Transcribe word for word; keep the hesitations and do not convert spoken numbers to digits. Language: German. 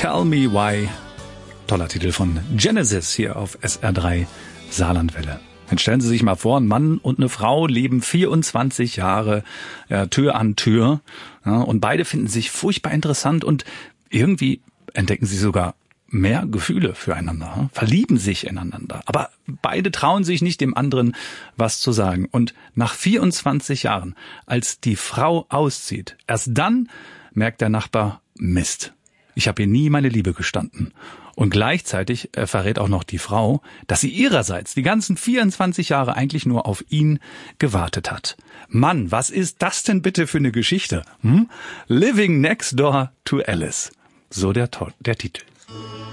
Tell Me Why. Toller Titel von Genesis hier auf S R drei Saarlandwelle. Jetzt stellen Sie sich mal vor, ein Mann und eine Frau leben vierundzwanzig Jahre ja, Tür an Tür, ja, und beide finden sich furchtbar interessant und irgendwie entdecken sie sogar mehr Gefühle füreinander, verlieben sich ineinander. Aber beide trauen sich nicht, dem anderen was zu sagen. Und nach vierundzwanzig Jahren, als die Frau auszieht, erst dann merkt der Nachbar, Mist, ich habe ihr nie meine Liebe gestanden. Und gleichzeitig äh, verrät auch noch die Frau, dass sie ihrerseits die ganzen vierundzwanzig Jahre eigentlich nur auf ihn gewartet hat. Mann, was ist das denn bitte für eine Geschichte? Hm? Living Next Door to Alice. So der, der Titel.